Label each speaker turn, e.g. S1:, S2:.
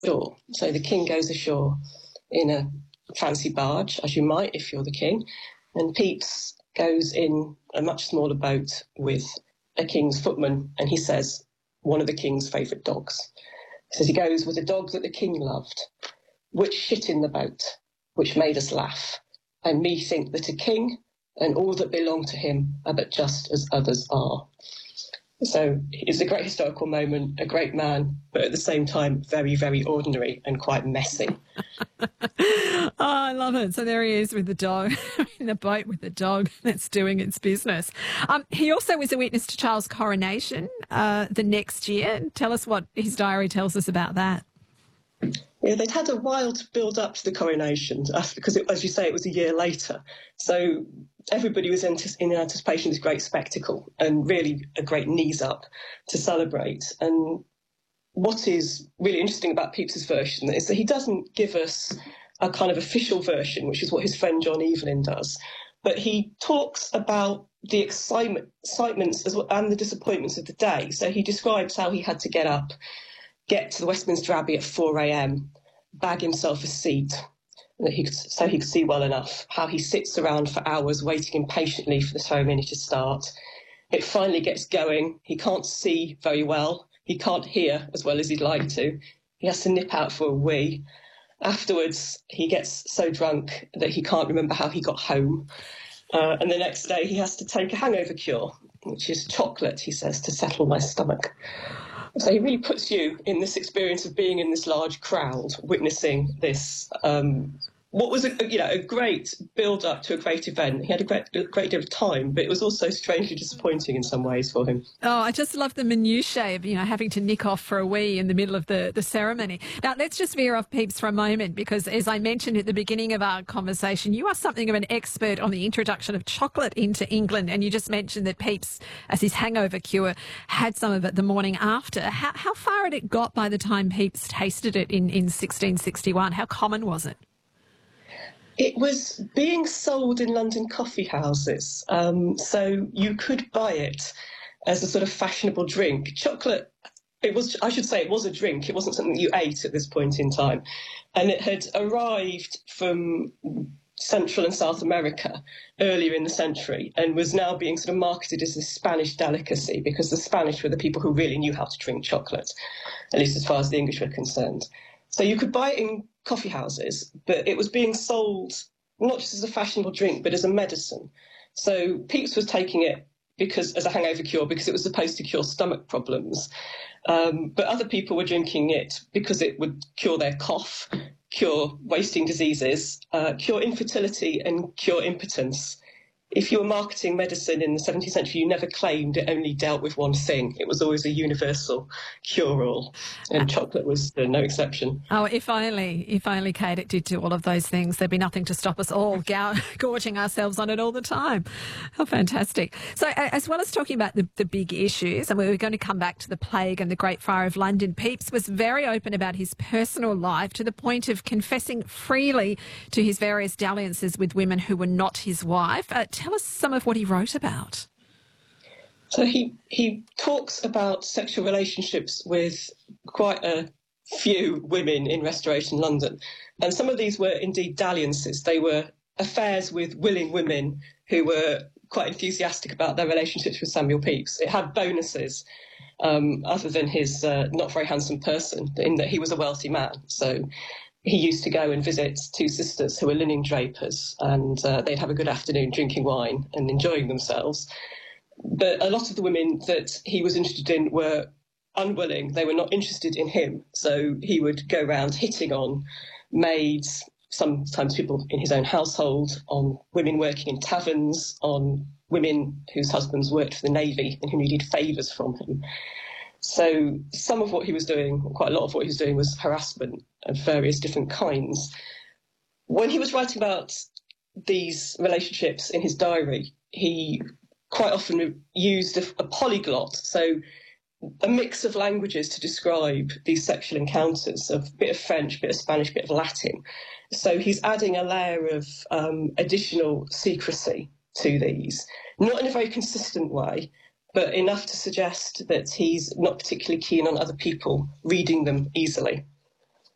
S1: ashore. So the king goes ashore in a fancy barge, as you might if you're the king, and Pepys goes in a much smaller boat with a king's footman, and he says, one of the king's favourite dogs. He says he goes with a dog that the king loved, which shit in the boat, which made us laugh, and me think that a king and all that belong to him are but just as others are. So it's a great historical moment, a great man, but at the same time, very, very ordinary and quite messy.
S2: Oh, I love it. So there he is with the dog, in the boat with the dog that's doing its business. He also was a witness to Charles' coronation the next year. Tell us what his diary tells us about that.
S1: Yeah, they'd had a while to build up to the coronation because, as you say, it was a year later. So everybody was in anticipation of this great spectacle and really a great knees up to celebrate. And what is really interesting about Pepys's version is that he doesn't give us a kind of official version, which is what his friend John Evelyn does, but he talks about the excitements and the disappointments of the day. So he describes how he had to get up, get to the Westminster Abbey at 4 a.m, bag himself a seat so he could see well enough, how he sits around for hours waiting impatiently for the ceremony to start. It finally gets going. He can't see very well. He can't hear as well as he'd like to. He has to nip out for a wee. Afterwards, he gets so drunk that he can't remember how he got home. And the next day, he has to take a hangover cure, which is chocolate, he says, to settle my stomach. So he really puts you in this experience of being in this large crowd, witnessing this, what was a great build-up to a great event. He had a great deal of time, but it was also strangely disappointing in some ways for him.
S2: Oh, I just love the minutiae of, having to nick off for a wee in the middle of the ceremony. Now, let's just veer off Pepys for a moment, because as I mentioned at the beginning of our conversation, you are something of an expert on the introduction of chocolate into England, and you just mentioned that Pepys, as his hangover cure, had some of it the morning after. How far had it got by the time Pepys tasted it in 1661? How common was it?
S1: It was being sold in London coffee houses, so you could buy it as a sort of fashionable drink. Chocolate, it was a drink. It wasn't something that you ate at this point in time. And it had arrived from Central and South America earlier in the century and was now being sort of marketed as a Spanish delicacy, because the Spanish were the people who really knew how to drink chocolate, at least as far as the English were concerned. So you could buy it in coffee houses, but it was being sold not just as a fashionable drink, but as a medicine. So Pepys was taking it as a hangover cure, because it was supposed to cure stomach problems. But other people were drinking it because it would cure their cough, cure wasting diseases, cure infertility and cure impotence. If you were marketing medicine in the 17th century, you never claimed it only dealt with one thing. It was always a universal cure-all, and chocolate was no exception.
S2: Oh, if only, Kate, it did do all of those things. There'd be nothing to stop us all gorging ourselves on it all the time. How fantastic. So as well as talking about the big issues, and we were going to come back to the plague and the Great Fire of London, Pepys was very open about his personal life, to the point of confessing freely to his various dalliances with women who were not his wife. Tell us some of what he wrote about.
S1: So he talks about sexual relationships with quite a few women in Restoration London. And some of these were indeed dalliances. They were affairs with willing women who were quite enthusiastic about their relationships with Samuel Pepys. It had bonuses, other than his not very handsome person, in that he was a wealthy man. So he used to go and visit two sisters who were linen drapers, and they'd have a good afternoon drinking wine and enjoying themselves. But a lot of the women that he was interested in were unwilling. They were not interested in him. So he would go around hitting on maids, sometimes people in his own household, on women working in taverns, on women whose husbands worked for the Navy and who needed favours from him. So some of what he was doing, quite a lot of what he was doing, was harassment of various different kinds. When he was writing about these relationships in his diary, he quite often used a polyglot, so a mix of languages to describe these sexual encounters, of a bit of French, a bit of Spanish, a bit of Latin. So he's adding a layer of additional secrecy to these, not in a very consistent way, but enough to suggest that he's not particularly keen on other people reading them easily.